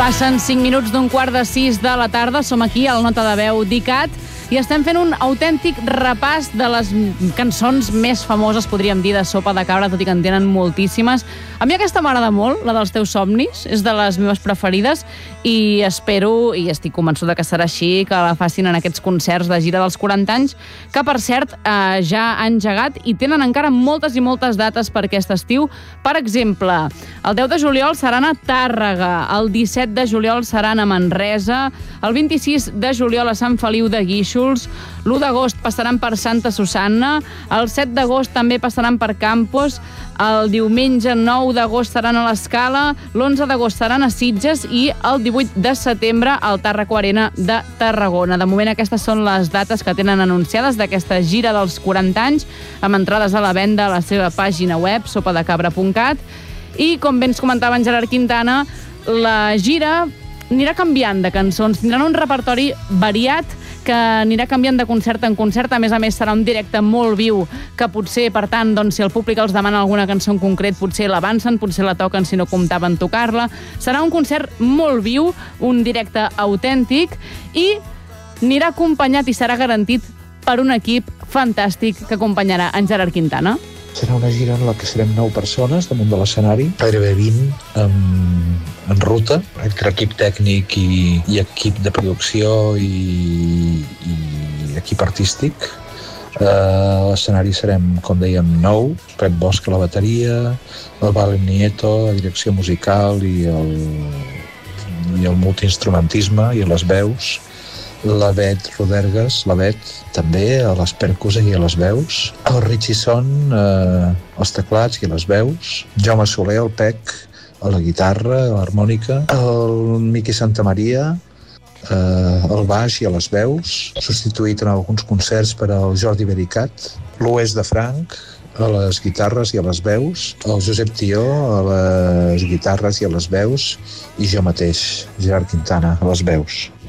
Passen 5 minuts d'un 5:15 de la tarda. Som aquí al Nota de Veu d'ICAT i estem fent un autèntic repàs de les cançons més famoses, podríem dir, de Sopa de Cabra, tot i que en tenen moltíssimes. A mi aquesta m'agrada molt, la dels teus somnis, és de les meves preferides i espero, i estic convençuda que serà així, que la facin en aquests concerts de gira dels 40 anys, que per cert ja han engegat i tenen encara moltes i moltes dates per aquest estiu. Per exemple, el 10 de juliol seran a Tàrrega, el 17 de juliol seran a Manresa, el 26 de juliol a Sant Feliu de Guíxols, l'1 d'agost passaran per Santa Susanna, el 7 d'agost també passaran per Campos, el diumenge 9 d'agost seran a l'Escala, l'11 d'agost seran a Sitges i el 18 de setembre al Tàrraco Arena de Tarragona. De moment aquestes són les dates que tenen anunciades d'aquesta gira dels 40 anys, amb entrades a la venda a la seva pàgina web, sopadecabra.cat. I, com bé ens comentava en Gerard Quintana, la gira anirà canviant de cançons, tindran un repertori variat que anirà canviant de concert en concert. A més, serà un directe molt viu, que potser, per tant, doncs, si el públic els demana alguna cançó en concret, potser l'avancen, potser la toquen si no comptaven tocar-la. Serà un concert molt viu, un directe autèntic, i anirà acompanyat i serà garantit per un equip fantàstic que acompanyarà en Gerard Quintana. Serà una gira en la que serem 9 persones damunt de l'escenari, gairebé 20 en ruta, entre equip tècnic i equip de producció i equip artístic. A l'escenari serem, com dèiem, 9, Pep Bosch a la bateria, el Valen Nieto a direcció musical i el multiinstrumentisme i les veus, la Bet Rodergas, la Bet, també a les percus i a les veus, el Richie Son als teclats i a les veus, Jaume Soler, el Pec, a la guitarra, a l'harmònica, el Miqui Santamaria, al baix i a les veus, substituït en alguns concerts per al Jordi Bericat, l'Oest de Franc, a les guitarres i a les veus, el Josep Tió a les guitarres i a les veus, i jo mateix, Gerard Quintana, a les veus.